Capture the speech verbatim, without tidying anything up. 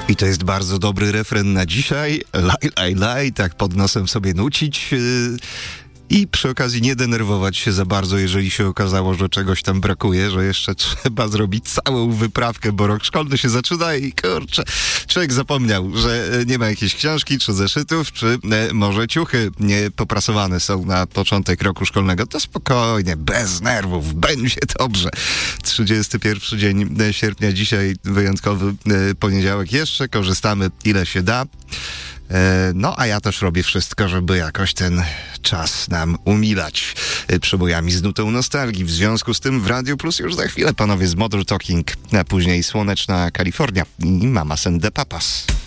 I to jest bardzo dobry refren na dzisiaj. Laj, laj, laj, tak pod nosem sobie nucić. Yy... I przy okazji nie denerwować się za bardzo, jeżeli się okazało, że czegoś tam brakuje, że jeszcze trzeba zrobić całą wyprawkę, bo rok szkolny się zaczyna i kurczę, człowiek zapomniał, że nie ma jakiejś książki, czy zeszytów, czy e, może ciuchy nie poprasowane są na początek roku szkolnego. To spokojnie, bez nerwów, będzie dobrze. trzydziesty pierwszy dzień sierpnia, dzisiaj wyjątkowy e, poniedziałek. Jeszcze korzystamy ile się da. No, a ja też robię wszystko, żeby jakoś ten czas nam umilać przebojami z nutą nostalgii. W związku z tym w Radio Plus już za chwilę panowie z Modern Talking, a później Słoneczna Kalifornia i Mamas and the Papas.